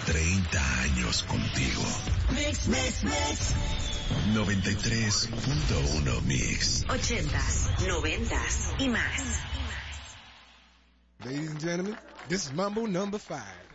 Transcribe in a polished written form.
30 años contigo. Mix, mix, mix. 93.1 Mix. 80s, 90s y más. Ladies and gentlemen, this is Mambo number 5.